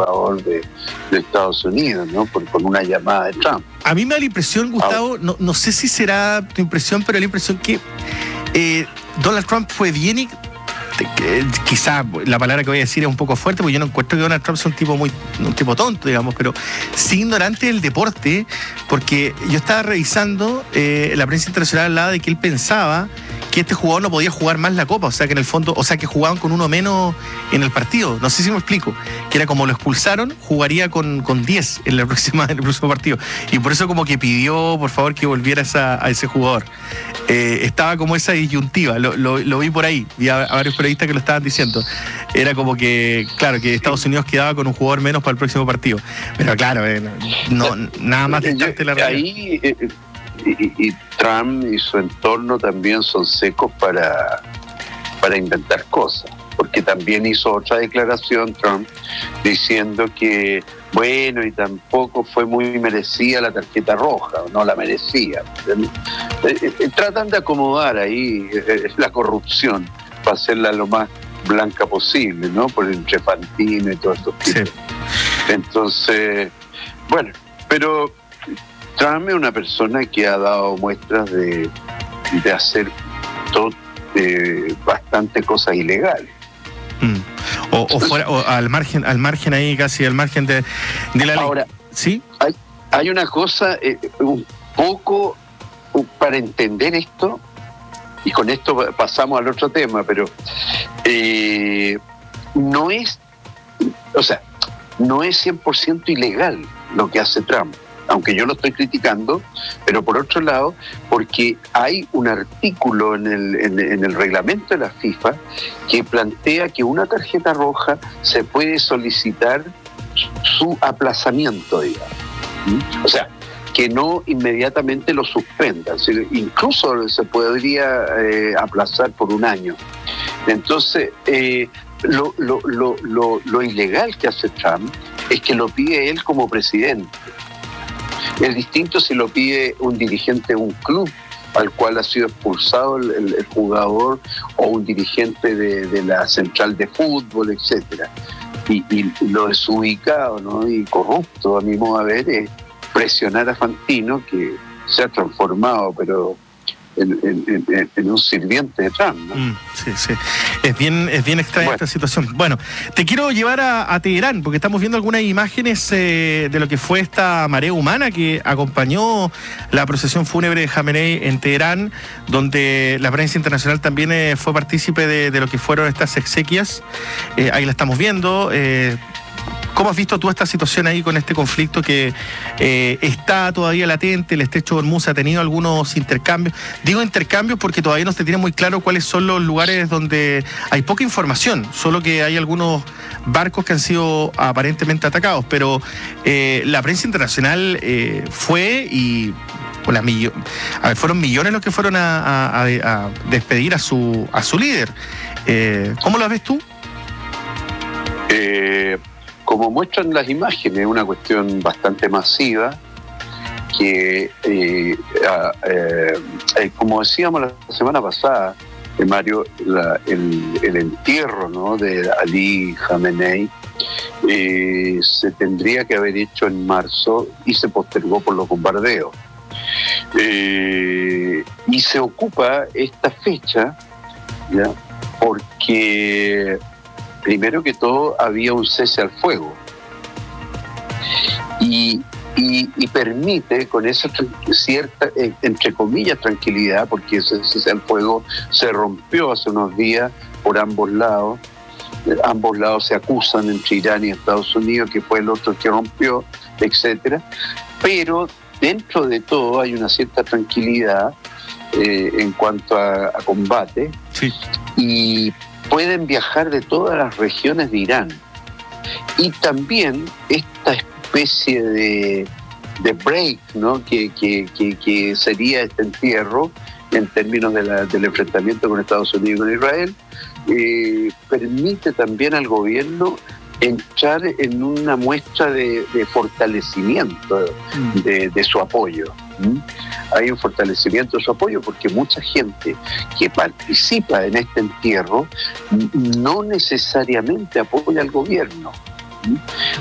jugador de Estados Unidos, ¿no? Con una llamada de Trump. A mí me da la impresión, Gustavo, no sé si será tu impresión, pero la impresión que Donald Trump fue bien y quizá la palabra que voy a decir es un poco fuerte, porque yo no encuentro que Donald Trump sea un tipo tonto, digamos, pero sí ignorante del deporte, porque yo estaba revisando, la prensa internacional hablaba de que él pensaba que este jugador no podía jugar más la Copa, o sea que en el fondo, que jugaban con uno menos en el partido. No sé si me explico, que era como lo expulsaron, jugaría con 10 en el próximo partido, y por eso como que pidió por favor que volviera a ese jugador. Estaba como esa disyuntiva, lo vi por ahí, vi a varios periodistas que lo estaban diciendo. Era como que, claro, que Estados Unidos quedaba con un jugador menos para el próximo partido, pero claro, nada más distante la realidad. Ahí y Trump y su entorno también son secos para inventar cosas, porque también hizo otra declaración Trump diciendo que bueno, y tampoco fue muy merecida la tarjeta roja, no la merecía. Tratan de acomodar ahí la corrupción para hacerla lo más blanca posible, ¿no? Por entre Fantino y todos estos tipos. Sí. Entonces, bueno, pero Trump es una persona que ha dado muestras de hacer bastante cosas ilegales. O al margen ahí, casi al margen de la ley. Ahora, ¿sí? Hay una cosa, un poco para entender esto, y con esto pasamos al otro tema, pero no es 100% ilegal lo que hace Trump, aunque yo lo estoy criticando, pero por otro lado, porque hay un artículo en el reglamento de la FIFA que plantea que una tarjeta roja se puede solicitar su aplazamiento, digamos. O sea, que no inmediatamente lo suspendan, incluso se podría aplazar por un año. Entonces, lo ilegal que hace Trump es que lo pide él como presidente. Es distinto si lo pide un dirigente de un club al cual ha sido expulsado el jugador, o un dirigente de la central de fútbol, etcétera. Y lo desubicado, ¿no? Y corrupto, a mi modo de ver, es presionar a Fantino, que se ha transformado, pero en un sirviente de Trump, ¿no? Sí. Es bien extraña esta situación. Bueno, te quiero llevar a Teherán, porque estamos viendo algunas imágenes de lo que fue esta marea humana que acompañó la procesión fúnebre de Jamenei en Teherán, donde la prensa internacional también fue partícipe de lo que fueron estas exequias. Ahí la estamos viendo. ¿Cómo has visto tú esta situación ahí con este conflicto que está todavía latente? El estrecho de Hormuz ha tenido algunos intercambios. Digo intercambios porque todavía no se tiene muy claro cuáles son los lugares donde hay poca información, solo que hay algunos barcos que han sido aparentemente atacados, pero la prensa internacional fue y... fueron millones los que fueron a despedir a su líder. ¿Cómo lo ves tú? Como muestran las imágenes, una cuestión bastante masiva que, como decíamos la semana pasada, Mario, el entierro, ¿no?, de Ali Khamenei se tendría que haber hecho en marzo y se postergó por los bombardeos. Y se ocupa esta fecha, ¿ya?, porque primero que todo había un cese al fuego y permite con esa cierta, entre comillas, tranquilidad, porque ese cese al fuego se rompió hace unos días por ambos lados. Ambos lados se acusan, entre Irán y Estados Unidos, que fue el otro que rompió, etcétera. Pero dentro de todo hay una cierta tranquilidad en cuanto a combate. Sí. Y pueden viajar de todas las regiones de Irán. Y también esta especie de break, ¿no?, que sería este entierro en términos del enfrentamiento con Estados Unidos y con Israel, permite también al gobierno entrar en una muestra de fortalecimiento de su apoyo. Hay un fortalecimiento de su apoyo porque mucha gente que participa en este entierro no necesariamente apoya al gobierno.